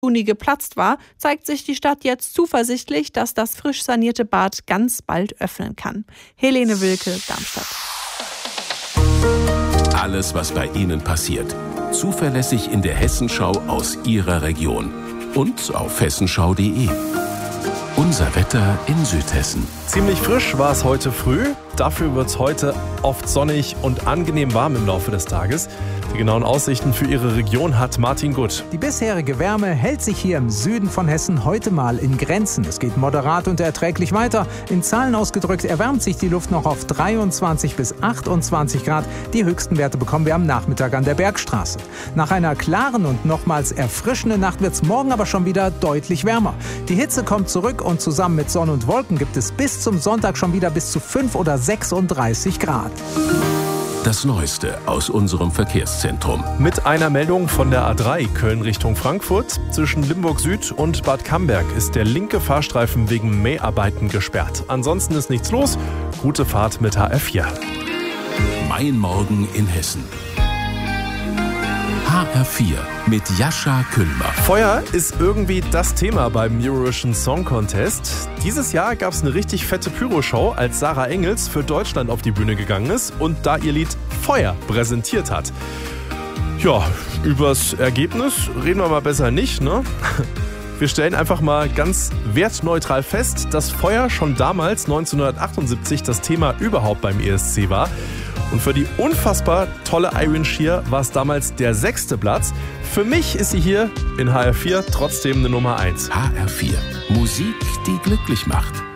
Juni geplatzt war, zeigt sich die Stadt jetzt zuversichtlich, dass das frisch sanierte Bad ganz bald öffnen kann. Helene Wilke, Darmstadt. Alles, was bei Ihnen passiert, zuverlässig in der Hessenschau aus Ihrer Region und auf hessenschau.de. Unser Wetter in Südhessen. Ziemlich frisch war es heute früh. Dafür wird es heute oft sonnig und angenehm warm im Laufe des Tages. Die genauen Aussichten für Ihre Region hat Martin Gutt. Die bisherige Wärme hält sich hier im Süden von Hessen heute mal in Grenzen. Es geht moderat und erträglich weiter. In Zahlen ausgedrückt erwärmt sich die Luft noch auf 23 bis 28 Grad. Die höchsten Werte bekommen wir am Nachmittag an der Bergstraße. Nach einer klaren und nochmals erfrischenden Nacht wird es morgen aber schon wieder deutlich wärmer. Die Hitze kommt zurück und zusammen mit Sonne und Wolken gibt es bis zum Sonntag schon wieder bis zu 5 oder 36 Grad. Das Neueste aus unserem Verkehrszentrum. Mit einer Meldung von der A3 Köln Richtung Frankfurt. Zwischen Limburg Süd und Bad Camberg ist der linke Fahrstreifen wegen Mäharbeiten gesperrt. Ansonsten ist nichts los. Gute Fahrt mit HR4. Mein Morgen in Hessen. HR4 mit Jascha Küllmer. Feuer ist irgendwie das Thema beim Eurovision Song Contest. Dieses Jahr gab es eine richtig fette Pyro-Show, als Sarah Engels für Deutschland auf die Bühne gegangen ist und da ihr Lied Feuer präsentiert hat. Ja, übers Ergebnis reden wir mal besser nicht, ne? Wir stellen einfach mal ganz wertneutral fest, dass Feuer schon damals 1978 das Thema überhaupt beim ESC war. Und für die unfassbar tolle Iron Shear war es damals der 6. Platz. Für mich ist sie hier in HR4 trotzdem eine Nummer 1. HR4. Musik, die glücklich macht.